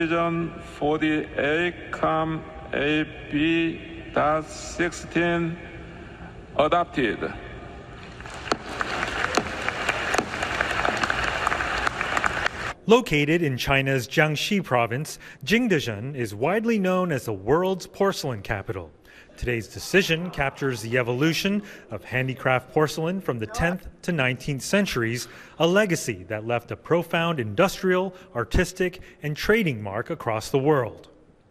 Vision 48, AB.16 adopted. Located in China's Jiangxi province, Jingdezhen is widely known as the world's porcelain capital. Today's decision captures the evolution of handicraft porcelain from the 10th to 19th centuries, a legacy that left a profound industrial, artistic, and trading mark across the world.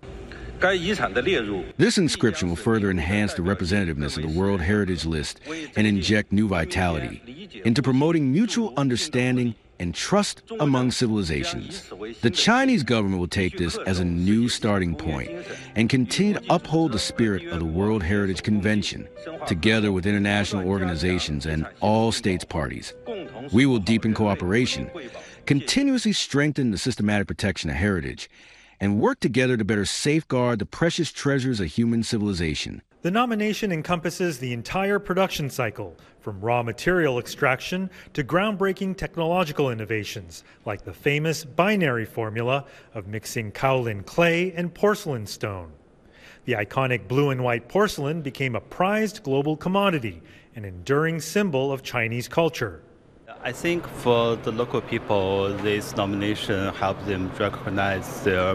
This inscription will further enhance the representativeness of the World Heritage List and inject new vitality into promoting mutual understanding and trust among civilizations. The Chinese government will take this as a new starting point and continue to uphold the spirit of the World Heritage Convention, together with international organizations and all states parties. We will deepen cooperation, continuously strengthen the systematic protection of heritage, and work together to better safeguard the precious treasures of human civilization. The nomination encompasses the entire production cycle, from raw material extraction to groundbreaking technological innovations, like the famous binary formula of mixing kaolin clay and porcelain stone. The iconic blue and white porcelain became a prized global commodity, an enduring symbol of Chinese culture. I think for the local people, this nomination helps them recognize their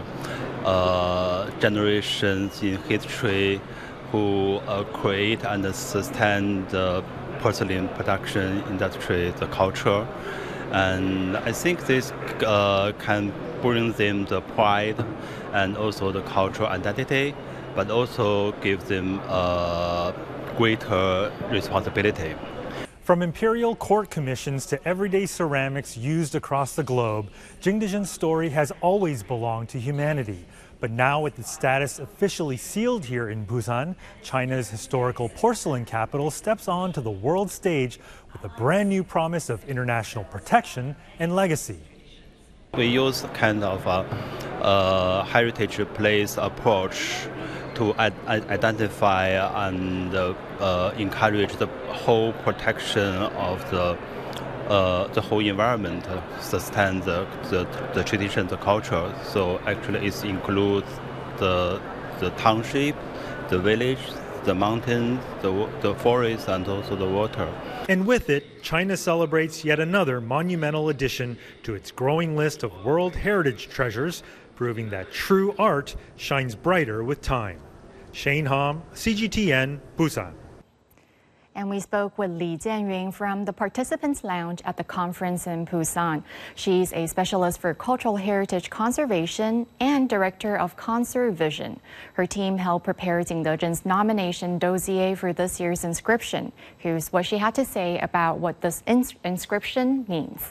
generations in history who create and sustain the porcelain production industry, the culture. And I think this can bring them the pride and also the cultural identity, but also give them greater responsibility. From imperial court commissions to everyday ceramics used across the globe, Jingdezhen's story has always belonged to humanity. But now, with its status officially sealed here in Busan, China's historical porcelain capital steps onto the world stage with a brand new promise of international protection and legacy. We use kind of a heritage place approach to identify and encourage the whole protection of the whole environment, sustain the tradition, the culture. So actually it includes the township, the village, the mountains, the forest, and also the water. And with it, China celebrates yet another monumental addition to its growing list of World Heritage treasures, proving that true art shines brighter with time. Shane Hom, CGTN, Busan. And we spoke with Li Jianyun from the Participants Lounge at the conference in Busan. She's a specialist for cultural heritage conservation and director of Conservision. Her team helped prepare Jingdezhen's nomination dossier for this year's inscription. Here's what she had to say about what this inscription means.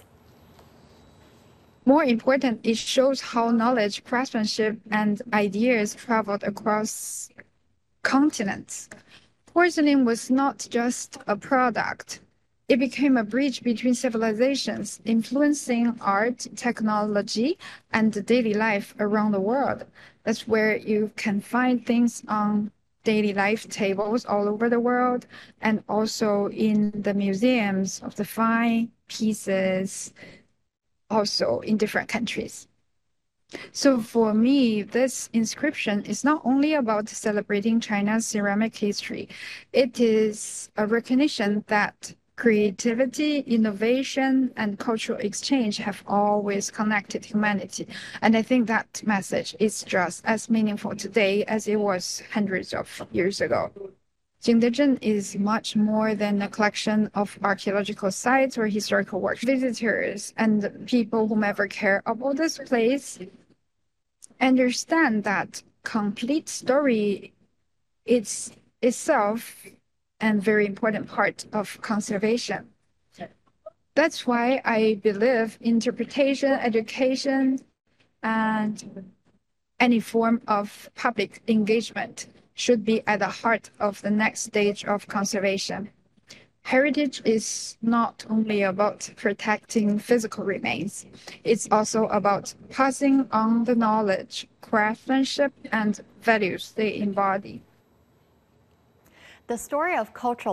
More important, it shows how knowledge, craftsmanship, and ideas traveled across continents. Porcelain was not just a product. It became a bridge between civilizations, influencing art, technology, and daily life around the world. That's where you can find things on daily life tables all over the world, and also in the museums of the fine pieces, also in different countries. So for me, this inscription is not only about celebrating China's ceramic history. It is a recognition that creativity, innovation, and cultural exchange have always connected humanity. And I think that message is just as meaningful today as it was hundreds of years ago. Jingdezhen is much more than a collection of archaeological sites or historical works. Visitors and people who ever care about this place understand that complete story is itself a very important part of conservation. That's why I believe interpretation, education, and any form of public engagement should be at the heart of the next stage of conservation. Heritage is not only about protecting physical remains, it's also about passing on the knowledge, craftsmanship, and values they embody. The story of cultural